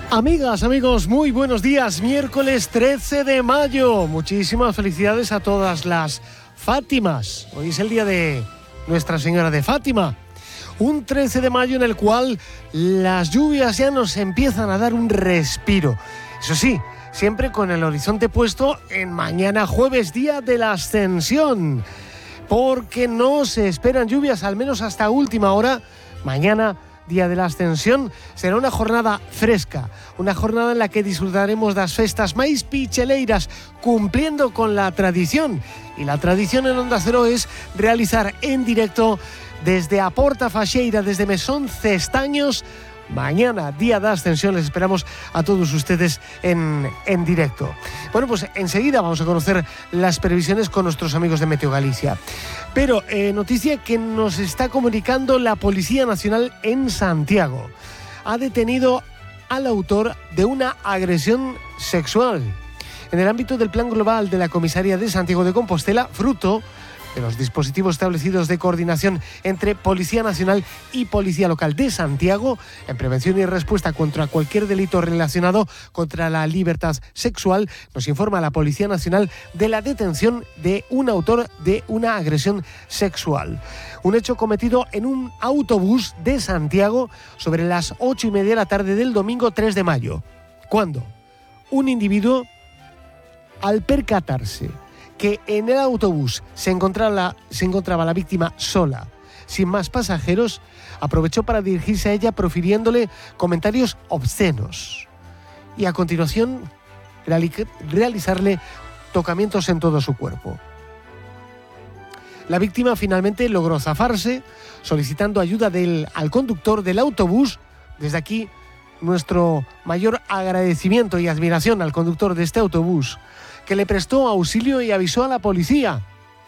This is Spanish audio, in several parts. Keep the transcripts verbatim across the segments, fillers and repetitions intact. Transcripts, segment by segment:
Amigas, amigos, muy buenos días. Miércoles trece de mayo. Muchísimas felicidades a todas las Fátimas. Hoy es el día de Nuestra Señora de Fátima. Un trece de mayo en el cual las lluvias ya nos empiezan a dar un respiro. Eso sí, siempre con el horizonte puesto en mañana jueves, día de la Ascensión. Porque no se esperan lluvias, al menos hasta última hora. Mañana, día de la Ascensión, será una jornada fresca, una jornada en la que disfrutaremos das festas máis picheleiras, cumpliendo con la tradición. Y la tradición en Onda Cero es realizar en directo desde a Porta Faxeira, desde Mesón Cestaños. Mañana, día de Ascensión, les esperamos a todos ustedes en, en directo. Bueno, pues enseguida vamos a conocer las previsiones con nuestros amigos de Meteo Galicia. Pero eh, noticia que nos está comunicando la Policía Nacional en Santiago. Ha detenido al autor de una agresión sexual. En el ámbito del plan global de la Comisaría de Santiago de Compostela, fruto de los dispositivos establecidos de coordinación entre Policía Nacional y Policía Local de Santiago en prevención y respuesta contra cualquier delito relacionado contra la libertad sexual, nos informa la Policía Nacional de la detención de un autor de una agresión sexual. Un hecho cometido en un autobús de Santiago sobre las ocho y media de la tarde del domingo tres de mayo, cuando un individuo, al percatarse que en el autobús se encontraba, la, se encontraba la víctima sola, sin más pasajeros, aprovechó para dirigirse a ella profiriéndole comentarios obscenos y a continuación reali- realizarle tocamientos en todo su cuerpo. La víctima finalmente logró zafarse, solicitando ayuda del, al conductor del autobús. Desde aquí, nuestro mayor agradecimiento y admiración al conductor de este autobús, que le prestó auxilio y avisó a la policía.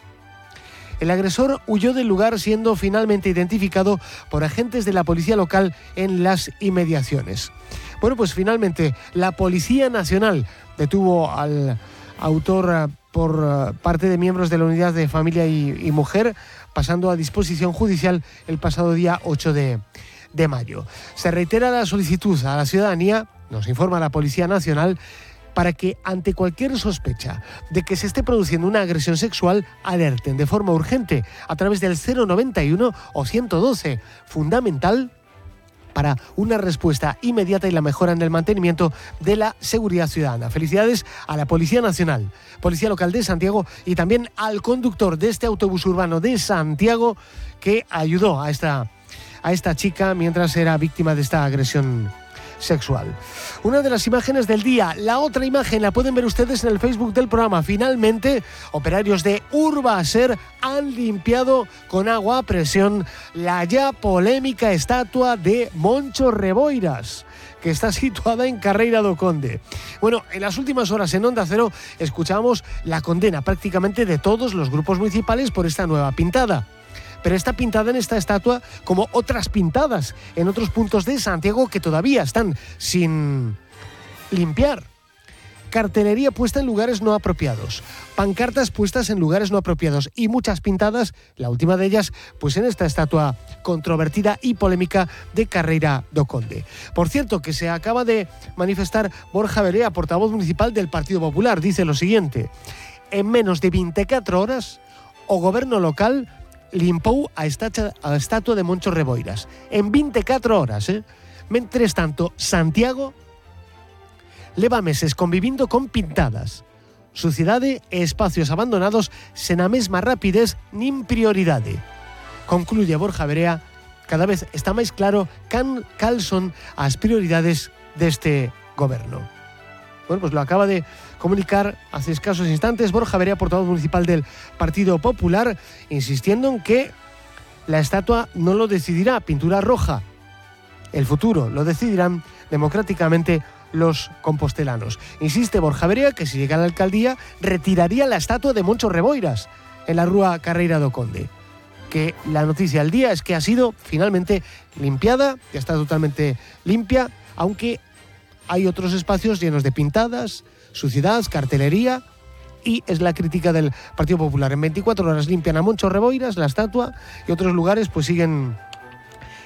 El agresor huyó del lugar siendo finalmente identificado por agentes de la policía local en las inmediaciones. Bueno, pues finalmente la Policía Nacional detuvo al autor por parte de miembros de la Unidad de Familia y, y Mujer, pasando a disposición judicial el pasado día ocho de mayo. Se reitera la solicitud a la ciudadanía, nos informa la Policía Nacional, para que ante cualquier sospecha de que se esté produciendo una agresión sexual, alerten de forma urgente a través del cero noventa y uno o ciento doce, fundamental para una respuesta inmediata y la mejora en el mantenimiento de la seguridad ciudadana. Felicidades a la Policía Nacional, Policía Local de Santiago y también al conductor de este autobús urbano de Santiago que ayudó a esta, a esta chica mientras era víctima de esta agresión sexual. Una de las imágenes del día. La otra imagen la pueden ver ustedes en el Facebook del programa. Finalmente, operarios de Urbaser han limpiado con agua a presión la ya polémica estatua de Moncho Reboiras, que está situada en Carreira do Conde. Bueno, en las últimas horas en Onda Cero escuchamos la condena prácticamente de todos los grupos municipales por esta nueva pintada. Pero está pintada en esta estatua como otras pintadas en otros puntos de Santiago que todavía están sin limpiar. Cartelería puesta en lugares no apropiados, pancartas puestas en lugares no apropiados y muchas pintadas, la última de ellas, pues en esta estatua controvertida y polémica de Carreira do Conde. Por cierto, que se acaba de manifestar Borja Verea, portavoz municipal del Partido Popular, dice lo siguiente: en menos de veinticuatro horas, o goberno local limpou a, estacha, a estatua de Moncho Reboiras. En veinticuatro horas, eh? Mentres tanto, Santiago leva meses convivindo con pintadas, suciedade e espacios abandonados sen a mesma rapidez nin prioridade. Concluye Borja Verea, cada vez está máis claro can, cal son as prioridades deste goberno. Bueno, pues lo acaba de comunicar hace escasos instantes Borja Verea, portavoz municipal del Partido Popular, insistiendo en que la estatua no lo decidirá Pintura Roja. El futuro lo decidirán democráticamente los compostelanos. Insiste Borja Verea que si llega a la alcaldía retiraría la estatua de Moncho Reboiras en la rúa Carreira do Conde. Que la noticia del día es que ha sido finalmente limpiada, ya está totalmente limpia, aunque hay otros espacios llenos de pintadas, suciedad, cartelería, y es la crítica del Partido Popular. En veinticuatro horas limpian a Moncho Reboiras, la estatua, y otros lugares pues siguen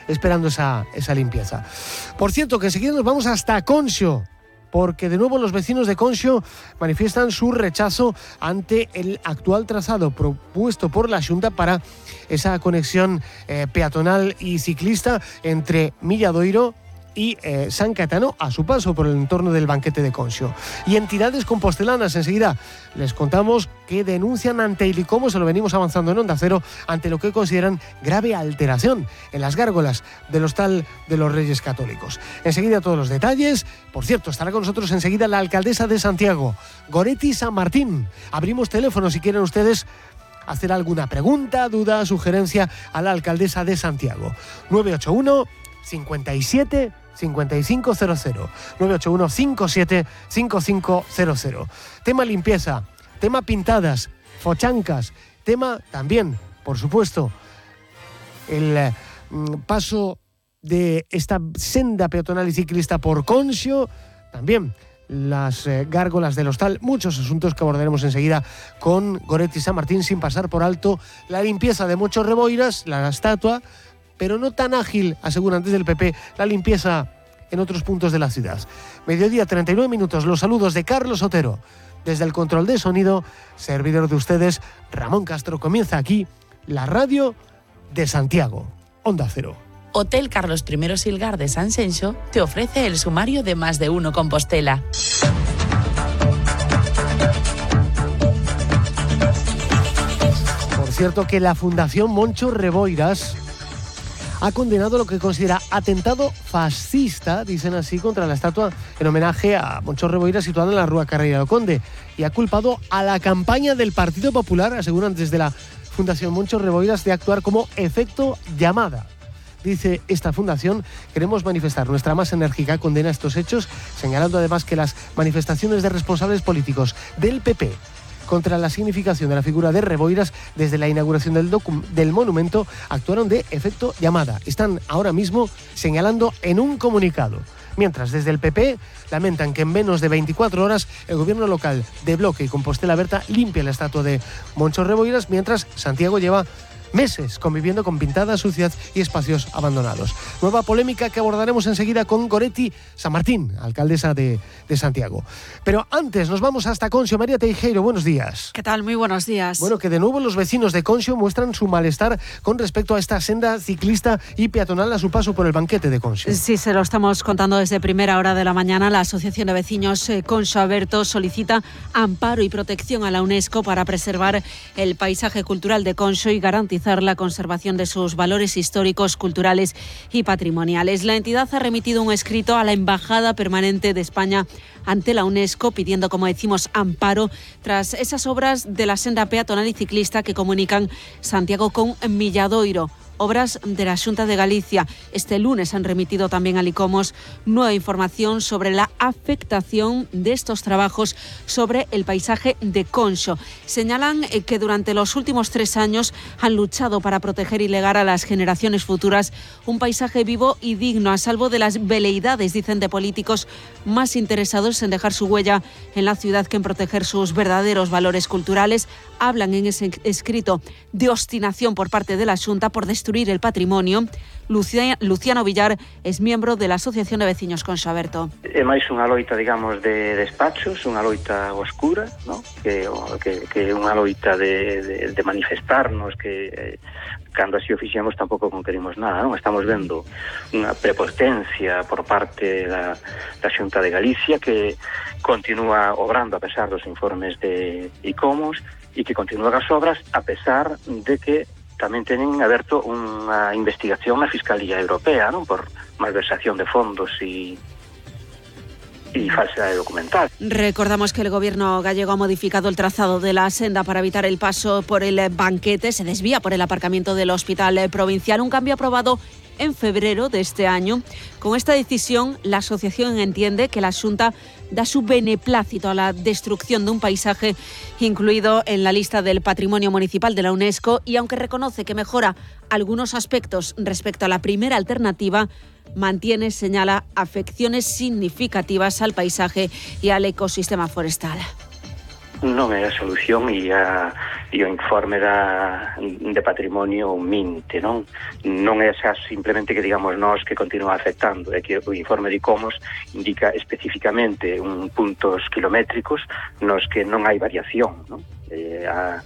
esperando esa, esa limpieza. Por cierto, que enseguida nos vamos hasta Conxo, porque de nuevo los vecinos de Conxo manifiestan su rechazo ante el actual trazado propuesto por la Xunta para esa conexión eh, peatonal y ciclista entre Milladoiro y eh, San Caetano a su paso por el entorno del banquete de Conxo. Y entidades compostelanas, enseguida les contamos que denuncian ante el ICOMOS, se lo venimos avanzando en Onda Cero, ante lo que consideran grave alteración en las gárgolas del Hostal de los Reyes Católicos. Enseguida todos los detalles. Por cierto, estará con nosotros enseguida la alcaldesa de Santiago, Goretti San Martín. Abrimos teléfono si quieren ustedes hacer alguna pregunta, duda, sugerencia a la alcaldesa de Santiago. nueve ocho uno, cincuenta y siete, cincuenta y cinco cero cero, nueve ocho uno, cincuenta y siete, cincuenta y cinco cero cero. Tema limpieza, tema pintadas, fochancas, tema también, por supuesto, el eh, paso de esta senda peatonal y ciclista por Conxo, también las eh, gárgolas del hostal, muchos asuntos que abordaremos enseguida con Goretti San Martín, sin pasar por alto la limpieza de Moncho Reboiras, la estatua, pero no tan ágil, aseguran desde el P P, la limpieza en otros puntos de la ciudad. Mediodía, treinta y nueve minutos, los saludos de Carlos Otero. Desde el control de sonido, servidor de ustedes, Ramón Castro. Comienza aquí la radio de Santiago, Onda Cero. Hotel Carlos I Silgar de San Xenxo te ofrece el sumario de Más de Uno Compostela. Por cierto que la Fundación Moncho Reboiras ha condenado lo que considera atentado fascista, dicen así, contra la estatua en homenaje a Moncho Reboiras situada en la Rúa Carreira do Conde, y ha culpado a la campaña del Partido Popular, aseguran desde la Fundación Moncho Reboiras, de actuar como efecto llamada. Dice esta fundación: queremos manifestar nuestra más enérgica condena a estos hechos, señalando además que las manifestaciones de responsables políticos del P P contra la significación de la figura de Reboiras desde la inauguración del, del monumento actuaron de efecto llamada. Están ahora mismo señalando en un comunicado. Mientras, desde el P P lamentan que en menos de veinticuatro horas el gobierno local de Bloque y Compostela Berta limpia la estatua de Moncho Reboiras, mientras Santiago lleva meses conviviendo con pintada suciedad y espacios abandonados. Nueva polémica que abordaremos enseguida con Goretti San Martín, alcaldesa de, de Santiago. Pero antes nos vamos hasta Conxo. María Teijeiro, buenos días. ¿Qué tal? Muy buenos días. Bueno, que de nuevo los vecinos de Conxo muestran su malestar con respecto a esta senda ciclista y peatonal a su paso por el banquete de Conxo. Sí, se lo estamos contando desde primera hora de la mañana. La Asociación de Vecinos Conxo Aberto solicita amparo y protección a la UNESCO para preservar el paisaje cultural de Conxo y garantizar la conservación de sus valores históricos, culturales y patrimoniales. La entidad ha remitido un escrito a la Embajada Permanente de España ante la UNESCO pidiendo, como decimos, amparo tras esas obras de la senda peatonal y ciclista que comunican Santiago con Milladoiro. Obras de la Xunta de Galicia. Este lunes han remitido también al ICOMOS nueva información sobre la afectación de estos trabajos sobre el paisaje de Conxo. Señalan que durante los últimos tres años han luchado para proteger y legar a las generaciones futuras un paisaje vivo y digno, a salvo de las veleidades, dicen, de políticos más interesados en dejar su huella en la ciudad que en proteger sus verdaderos valores culturales. Hablan en ese escrito de obstinación por parte de la Xunta por destruir el patrimonio. Luciano Villar es miembro de la Asociación de Vecinos Conxo Aberto. É máis unha loita, digamos, de despachos, unha loita oscura, ¿no? que, que, que unha loita de, de, de manifestarnos, que eh, cando así o fixemos tampouco conquerimos nada, non? Estamos vendo unha prepotencia por parte da, da Xunta de Galicia, que continúa obrando a pesar dos informes de ICOMOS e que continúa as obras a pesar de que tamén teñen aberto unha investigación na Fiscalía Europea, non, por malversación de fondos e y falsedad documental. Recordamos que el gobierno gallego ha modificado el trazado de la senda para evitar el paso por el banquete. Se desvía por el aparcamiento del hospital provincial, un cambio aprobado en febrero de este año. Con esta decisión, la asociación entiende que la Xunta da su beneplácito a la destrucción de un paisaje incluido en la lista del Patrimonio Municipal de la UNESCO, y aunque reconoce que mejora algunos aspectos respecto a la primera alternativa, mantiene, señala, afecciones significativas al paisaje y al ecosistema forestal. Non é a solución e a, e o informe da, de patrimonio minte, non? Non é xa simplemente que digamos nós que continúa afectando, é que o informe de ICOMOS indica especificamente un puntos kilométricos nos que non hai variación, non? Eh, a,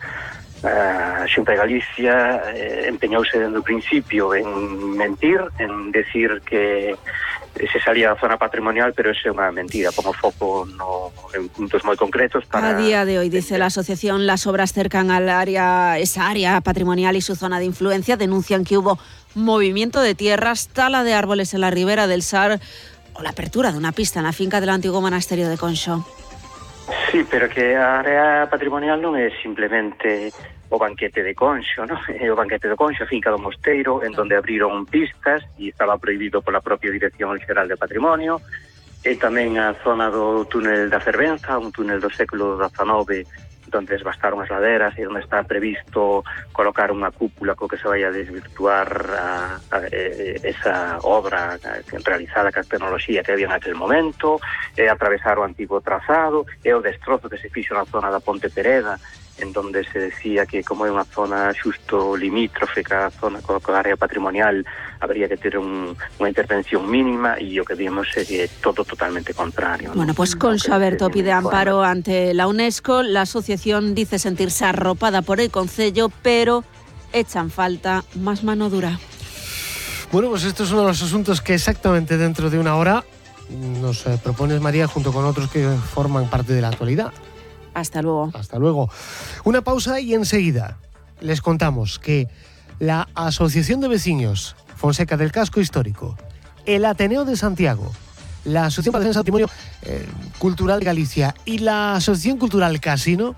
a Xunta de Galicia eh, empeñouse dende o principio en mentir, en decir que se salía da zona patrimonial, pero esa é unha mentira, como foco no, en puntos moi concretos. Para... A día de hoy, dice la asociación, las obras cercan al área, esa área patrimonial y su zona de influencia denuncian que hubo movimiento de tierras, tala de árboles en la ribera del Sar o la apertura de una pista en la finca del antiguo monasterio de Conxo. Sí, pero que a área patrimonial non é simplemente o banquete de Conxo, ¿no? O banquete de Conxo, a finca do Mosteiro, en donde abriron pistas e estaba prohibido pola propia Dirección Xeral de Patrimonio, e tamén a zona do túnel da Fervenza, un túnel do século dezanove, donde desbastaron as laderas e onde está previsto colocar unha cúpula co que se vai a desvirtuar a, a, a, esa obra realizada ca tecnoloxía que había en aquel momento, e atravesar o antigo trazado, e o destrozo que se fixo na zona da Ponte Pereda, en donde se decía que como é unha zona xusto limítrofe ca zona co área patrimonial habría que ter un, unha intervención mínima, e o que vimos é que é todo totalmente contrario, ¿no? Bueno, pues Conxo Aberto pide amparo ante la UNESCO. La asociación dice sentirse arropada por el concello, pero echan falta más mano dura. Bueno, pues esto es uno de los asuntos que exactamente dentro de una hora nos eh, propones, María, junto con otros que forman parte de la actualidad. Hasta luego. Hasta luego. Una pausa y enseguida les contamos que la Asociación de Veciños Fonseca del Casco Histórico, el Ateneo de Santiago, la Asociación para la Defensa del Patrimonio eh, Cultural de Galicia y la Asociación Cultural Casino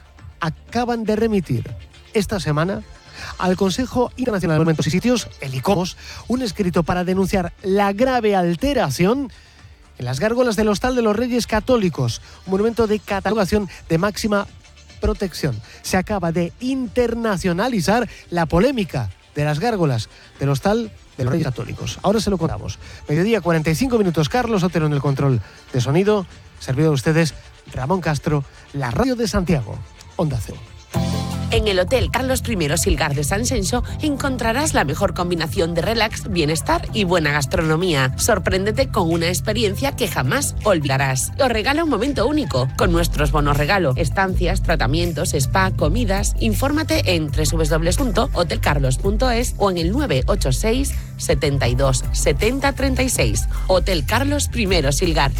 acaban de remitir esta semana al Consejo Internacional de Monumentos y Sitios, el ICOMOS, un escrito para denunciar la grave alteración en las gárgolas del Hostal de los Reyes Católicos, un monumento de catalogación de máxima protección. Se acaba de internacionalizar la polémica de las gárgolas del Hostal de los Reyes Católicos. Ahora se lo contamos. Mediodía, cuarenta y cinco minutos, Carlos Otero en el control de sonido. Servido a ustedes Ramón Castro, la radio de Santiago, Onda Cero. En el Hotel Carlos primero Silgar de San Xenxo encontrarás la mejor combinación de relax, bienestar y buena gastronomía. Sorpréndete con una experiencia que jamás olvidarás. Os regala un momento único con nuestros bonos regalo, estancias, tratamientos, spa, comidas. Infórmate en doble u doble u doble u punto hotel carlos punto es o en el nueve ocho seis, setenta y dos, setenta, treinta y seis. Hotel Carlos primero Silgar.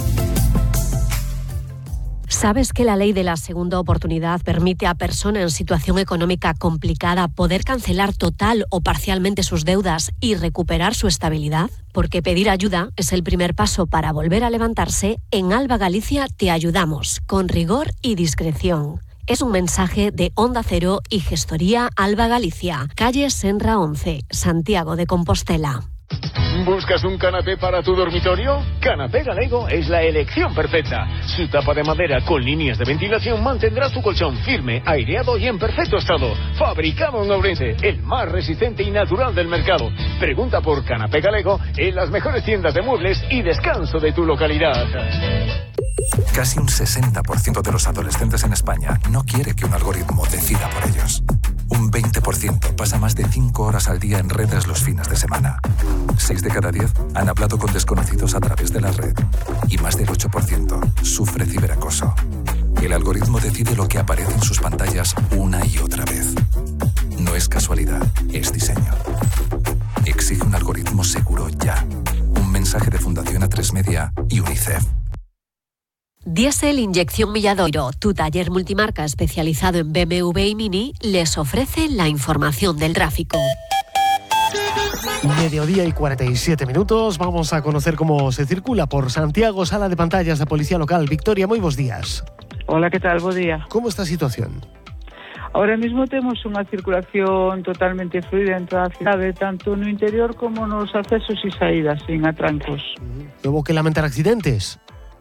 ¿Sabes que la ley de la segunda oportunidad permite a personas en situación económica complicada poder cancelar total o parcialmente sus deudas y recuperar su estabilidad? Porque pedir ayuda es el primer paso para volver a levantarse. En Alba Galicia te ayudamos, con rigor y discreción. Es un mensaje de Onda Cero y Gestoría Alba Galicia, calle Senra once, Santiago de Compostela. ¿Buscas un canapé para tu dormitorio? Canapé Galego es la elección perfecta. Su tapa de madera con líneas de ventilación mantendrá tu colchón firme, aireado y en perfecto estado. Fabricado en Ourense, el más resistente y natural del mercado. Pregunta por Canapé Galego en las mejores tiendas de muebles y descanso de tu localidad. Casi un sesenta por ciento de los adolescentes en España no quiere que un algoritmo decida por ellos. Un veinte por ciento pasa más de cinco horas al día en redes los fines de semana. seis de cada diez han hablado con desconocidos a través de la red. Y más del ocho por ciento sufre ciberacoso. El algoritmo decide lo que aparece en sus pantallas una y otra vez. No es casualidad, es diseño. Exige un algoritmo seguro ya. Un mensaje de Fundación A tres Media y UNICEF. Diesel Inyección Milladoiro, tu taller multimarca especializado en B M W y Mini, les ofrece la información del tráfico. Mediodía y cuarenta y siete minutos. Vamos a conocer cómo se circula por Santiago, sala de pantallas de Policía Local. Victoria, moi bons días. Hola, que tal? Bo día. Como está a situación? Ahora mismo temos unha circulación totalmente fluida en toda a cidade, tanto no interior como nos accesos e saídas, sin atrancos. ¿Hubo que lamentar accidentes?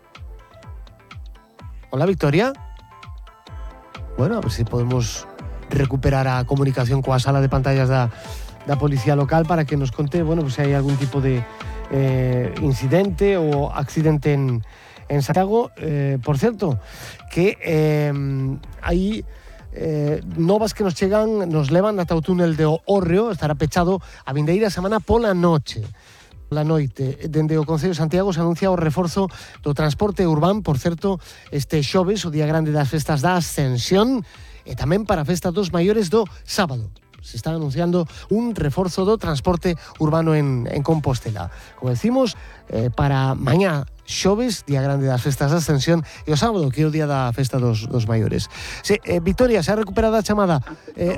Hola, Victoria. Bueno, a ver si podemos recuperar a comunicación coa sala de pantallas da, da Policía Local para que nos conte, bueno, pues si hai algún tipo de eh, incidente ou accidente en, en Santiago. Eh, por cierto, que eh, hai eh, novas que nos chegan nos levan ata o túnel de Hórreo, estará pechado a vindeira semana pola noche. La noite, dende o Concello de Santiago se anuncia o reforzo do transporte urbán, por certo, este xoves, o día grande das festas da Ascensión, e tamén para a festa dos maiores do sábado. Se está anunciando un reforzo do transporte urbano en, en Compostela. Como decimos, eh, para mañá xoves, día grande das festas da Ascensión, e o sábado, que é o día da festa dos, dos maiores. Sí, eh, Victoria, se ha recuperado a chamada. Eh,